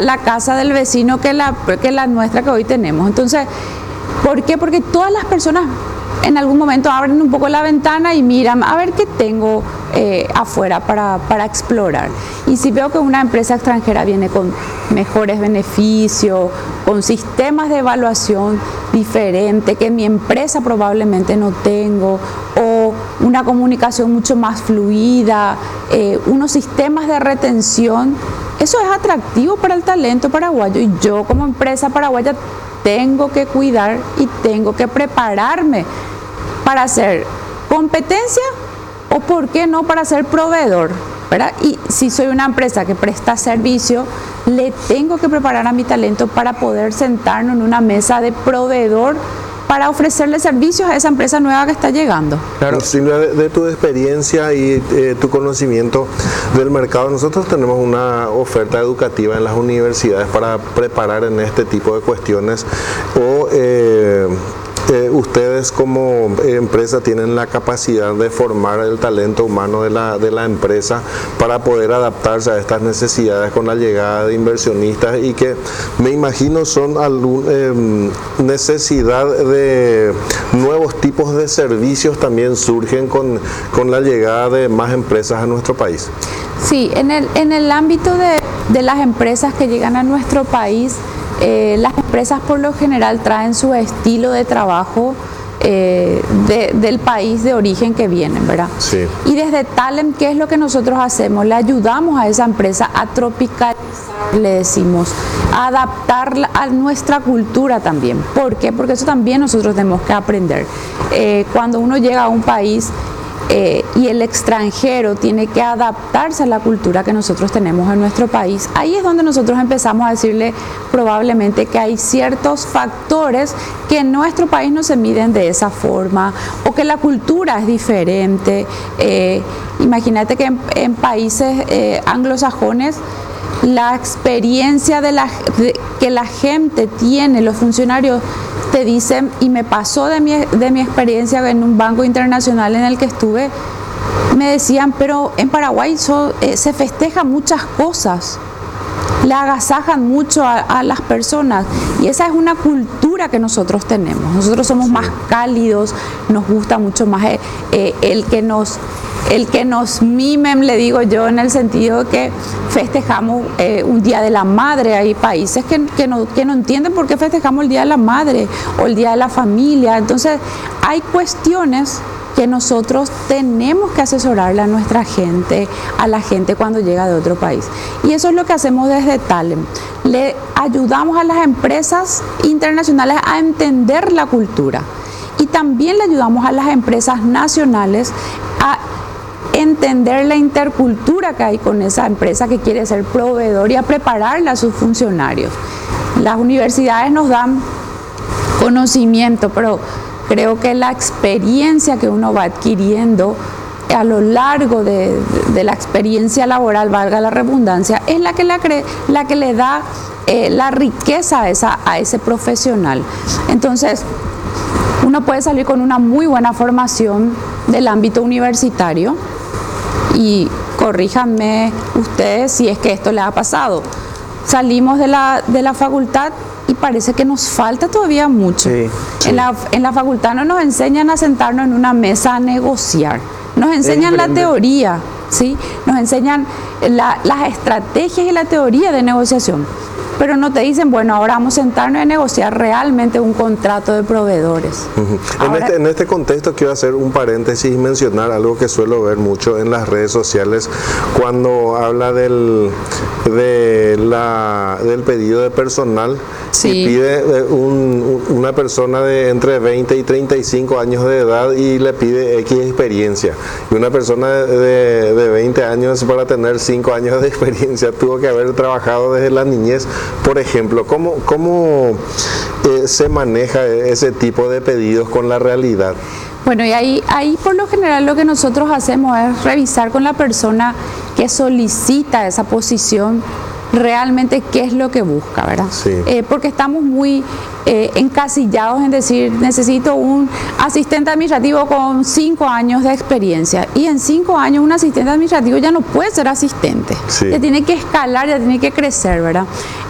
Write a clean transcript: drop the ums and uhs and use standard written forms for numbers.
la casa del vecino que la nuestra que hoy tenemos. Entonces, ¿por qué? Porque todas las personas en algún momento abren un poco la ventana y miran a ver qué tengo afuera para explorar. Y si veo que una empresa extranjera viene con mejores beneficios, con sistemas de evaluación diferentes que mi empresa probablemente no tengo, o una comunicación mucho más fluida, unos sistemas de retención, eso es atractivo para el talento paraguayo, y yo como empresa paraguaya tengo que cuidar y tengo que prepararme para hacer competencia o, ¿por qué no?, para ser proveedor, ¿verdad? Y si soy una empresa que presta servicio, le tengo que preparar a mi talento para poder sentarnos en una mesa de proveedor para ofrecerle servicios a esa empresa nueva que está llegando. Claro, Silvia, de tu experiencia y tu conocimiento del mercado, nosotros tenemos una oferta educativa en las universidades para preparar en este tipo de cuestiones, o ustedes como empresa tienen la capacidad de formar el talento humano de la empresa para poder adaptarse a estas necesidades con la llegada de inversionistas, y que me imagino son necesidad de nuevos tipos de servicios también surgen con la llegada de más empresas a nuestro país. Sí, en el ámbito de las empresas que llegan a nuestro país, las empresas por lo general traen su estilo de trabajo del país de origen que vienen, ¿verdad? Sí. Y desde Talent, ¿qué es lo que nosotros hacemos? Le ayudamos a esa empresa a tropicalizar, le decimos, a adaptarla a nuestra cultura también. ¿Por qué? Porque eso también nosotros tenemos que aprender. Cuando uno llega a un país y el extranjero tiene que adaptarse a la cultura que nosotros tenemos en nuestro país, ahí es donde nosotros empezamos a decirle probablemente que hay ciertos factores que en nuestro país no se miden de esa forma, o que la cultura es diferente. Imagínate que en países anglosajones, la experiencia que la gente tiene, los funcionarios te dicen, y me pasó de mi experiencia en un banco internacional en el que estuve, me decían, pero en Paraguay se festejan muchas cosas, le agasajan mucho a las personas, y esa es una cultura que nosotros tenemos. Nosotros somos más cálidos, nos gusta mucho más el que nos mimen, le digo yo, en el sentido de que festejamos un Día de la Madre. Hay países que no entienden por qué festejamos el Día de la Madre o el Día de la Familia. Entonces, hay cuestiones que nosotros tenemos que asesorarle a nuestra gente, a la gente cuando llega de otro país. Y eso es lo que hacemos desde Talent. Le ayudamos a las empresas internacionales a entender la cultura, y también le ayudamos a las empresas nacionales a entender la intercultura que hay con esa empresa que quiere ser proveedor y a prepararla a sus funcionarios. Las universidades nos dan conocimiento, pero creo que la experiencia que uno va adquiriendo a lo largo de la experiencia laboral, valga la redundancia, es la que le da la riqueza a ese profesional. Entonces, uno puede salir con una muy buena formación del ámbito universitario, y corríjanme ustedes si es que esto les ha pasado. Salimos de la facultad y parece que nos falta todavía mucho. Sí, sí. En la facultad no nos enseñan a sentarnos en una mesa a negociar, nos enseñan la teoría, ¿sí? Nos enseñan las estrategias y la teoría de negociación, pero no te dicen, bueno, ahora vamos a sentarnos a negociar realmente un contrato de proveedores. Ahora, en este contexto quiero hacer un paréntesis y mencionar algo que suelo ver mucho en las redes sociales y habla del pedido de personal. Sí. Y pide una persona de entre 20 y 35 años de edad y le pide X experiencia. Y una persona de 20 años, para tener 5 años de experiencia, tuvo que haber trabajado desde la niñez, por ejemplo. ¿Cómo se maneja ese tipo de pedidos con la realidad? Bueno, y ahí por lo general lo que nosotros hacemos es revisar con la persona que solicita esa posición realmente qué es lo que busca, ¿verdad? Sí. Porque estamos muy encasillados en decir, necesito un asistente administrativo con 5 años de experiencia, y en 5 años un asistente administrativo ya no puede ser asistente, sí. Ya tiene que escalar, ya tiene que crecer, ¿verdad?